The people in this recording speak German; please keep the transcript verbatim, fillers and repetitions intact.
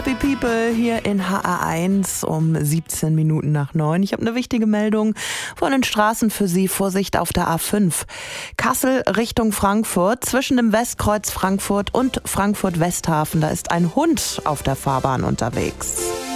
Happy People hier in H R eins um siebzehn Minuten nach neun. Ich habe eine wichtige Meldung von den Straßen für Sie. Vorsicht auf der A fünf. Kassel Richtung Frankfurt. Zwischen dem Westkreuz Frankfurt und Frankfurt-Westhafen. Da ist ein Hund auf der Fahrbahn unterwegs.